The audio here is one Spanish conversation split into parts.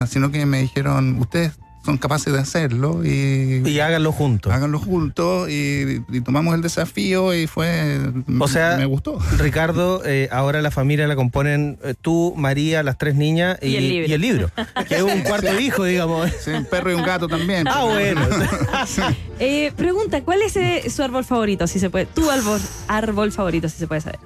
sino que me dijeron, ustedes son capaces de hacerlo y háganlo juntos. Háganlo juntos y tomamos el desafío y o sea, me gustó. Ricardo, ahora la familia la componen tú, María, las 3 niñas y el libro. Que es un cuarto hijo, digamos. Sí, un perro y un gato también. Ah, bueno. Pregunta, ¿cuál es su árbol favorito, si se puede? Tu árbol favorito, si se puede saber.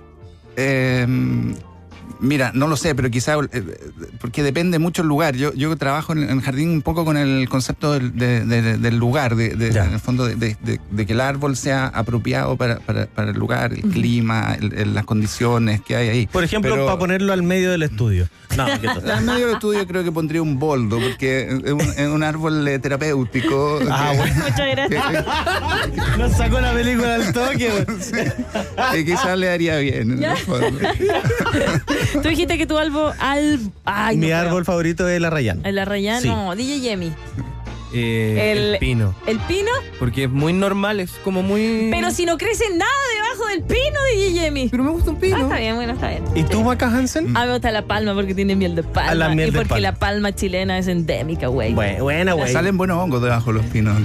Mira, no lo sé, pero quizá porque depende mucho el lugar. Yo trabajo en el jardín un poco con el concepto del lugar, en el fondo de que el árbol sea apropiado para el lugar, el clima, las condiciones que hay ahí. Por ejemplo, para ponerlo al medio del estudio. No, al medio del estudio creo que pondría un boldo, porque es un árbol terapéutico. Bueno. Muchas gracias. Nos sacó la película al toque. Que quizás le haría bien. En el fondo. Tú dijiste que tu árbol... Mi árbol favorito es el arrayán. ¿El arrayán? Sí. No, DJ Yemi. El pino. ¿El pino? Porque es muy normal, es como muy... Pero si no crece nada debajo del pino, DJ Yemi. Pero me gusta un pino. Está bien, bueno, está bien. ¿Y tú, Maca Hansen? Me gusta la palma porque tiene miel de palma. La miel y de porque palma. la palma chilena es endémica, güey. Buena, güey. Salen buenos hongos debajo de los pinos.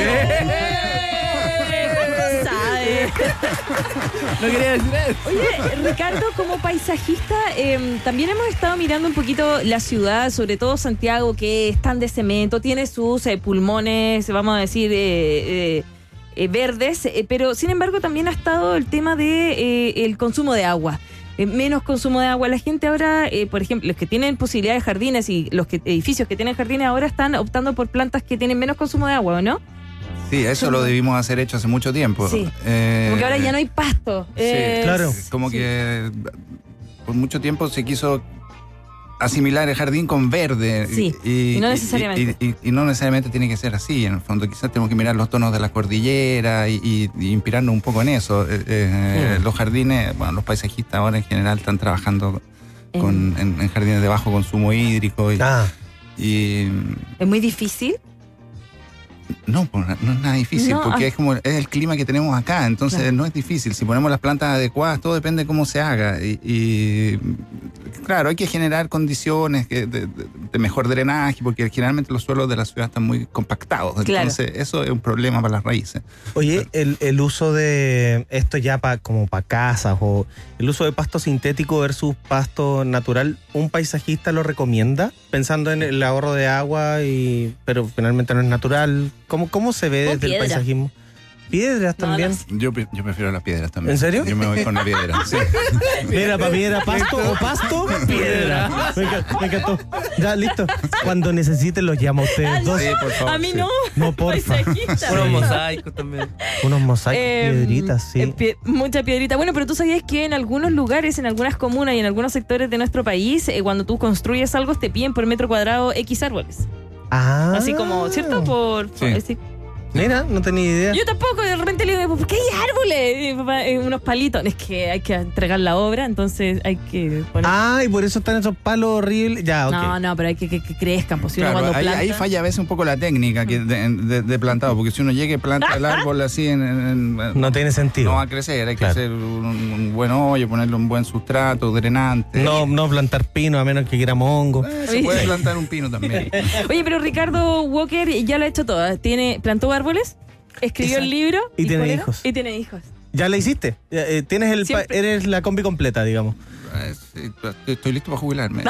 No quería decir eso. Oye, Ricardo, como paisajista, también hemos estado mirando un poquito la ciudad, sobre todo Santiago, que es tan de cemento, tiene sus pulmones, vamos a decir, verdes, pero sin embargo también ha estado el tema de el consumo de agua. Menos consumo de agua. La gente ahora, por ejemplo, los que tienen posibilidad de jardines y los edificios que tienen jardines ahora están optando por plantas que tienen menos consumo de agua, ¿o no? Sí, eso lo debimos haber hecho hace mucho tiempo. Sí. Como que ahora ya no hay pasto. Sí, claro. Como que por mucho tiempo se quiso asimilar el jardín con verde. Sí, y no necesariamente. Y no necesariamente tiene que ser así. En el fondo quizás tenemos que mirar los tonos de la cordillera y inspirarnos un poco en eso. Los jardines, bueno, los paisajistas ahora en general están trabajando en jardines de bajo consumo hídrico. Y ¿es muy difícil? No, no es nada difícil, porque es el clima que tenemos acá, entonces no es difícil. Si ponemos las plantas adecuadas, todo depende de cómo se haga. Y claro, hay que generar condiciones de mejor drenaje, porque generalmente los suelos de la ciudad están muy compactados. Entonces, eso es un problema para las raíces. Oye, el uso de esto ya como para casas, o el uso de pasto sintético versus pasto natural, ¿un paisajista lo recomienda? Pensando en el ahorro de agua, pero finalmente no es natural. ¿Cómo se ve desde el paisajismo? ¿Piedras también? Yo prefiero las piedras también. ¿En serio? Yo me voy con la piedra, sí. Mira, para mí era pasto o pasto, piedra. Me encantó. Ya, listo. Cuando necesiten los llamo a ustedes dos. Sí, por favor. A mí no. No, porfa. Unos mosaicos también. Unos mosaicos, piedritas, sí. Mucha piedrita. Bueno, pero tú sabías que en algunos lugares, en algunas comunas y en algunos sectores de nuestro país, cuando tú construyes algo, te piden por metro cuadrado X árboles. Así como, ¿cierto? Sí. Mira, no tenía idea. Yo tampoco, de repente le digo, ¿por qué hay árboles? Papá, unos palitos. Es que hay que entregar la obra, entonces hay que poner... Y por eso están esos palos horribles. Ya, ok. No, pero hay que crezcan, pues si uno Claro, cuando planta... ahí falla a veces un poco la técnica de plantado, porque si uno llega y planta el árbol así no tiene sentido. No va a crecer, hay que hacer un buen hoyo, ponerle un buen sustrato, drenante. No plantar pino a menos que queramos hongo. Se puede plantar un pino también. Oye, pero Ricardo Walker ya lo ha hecho todo. Plantó árboles, escribió el libro y tiene hijos. Y tiene hijos. ¿Ya la hiciste? Eres la combi completa, digamos. Estoy listo para jubilarme.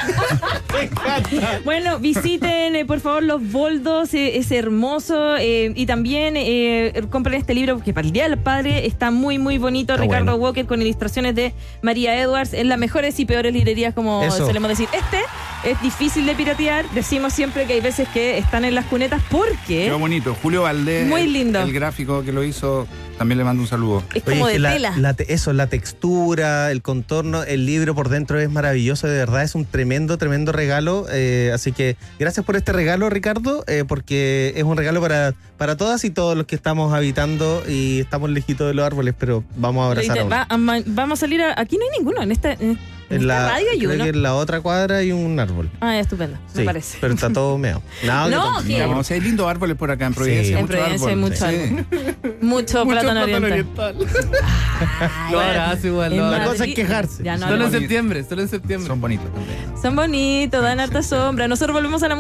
Bueno, visiten por favor los boldos, es hermoso, y también compren este libro porque para el Día del Padre está muy muy bonito. Está Ricardo bueno. Walker con ilustraciones de María Edwards en las mejores y peores librerías, como solemos decir. Es difícil de piratear, decimos siempre que hay veces que están en las cunetas porque... Qué bonito, Julio Valdés, muy lindo. El gráfico que lo hizo, también le mando un saludo. Es como de tela. La textura, el contorno, el libro por dentro es maravilloso, de verdad es un tremendo regalo, así que gracias por este regalo, Ricardo, porque es un regalo para todas y todos los que estamos habitando y estamos lejitos de los árboles, pero vamos a abrazar Vamos a salir aquí no hay ninguno En la radio hay creo uno. que en la otra cuadra hay un árbol. Ah, estupendo, me Sí, parece. pero está todo meado. No, que que- No, si hay lindos árboles por acá en Providencia. Sí. Hay En mucho Providencia hay árbol. mucho Sí. Mucho plátano oriental. Ay, Lo bueno. abrazo igual, En lo La abrazo. cosa es quejarse. Ya no Solo en hablemos. septiembre, solo en septiembre. Son bonitos también. Son bonitos, dan harta sombra. Nosotros volvemos a la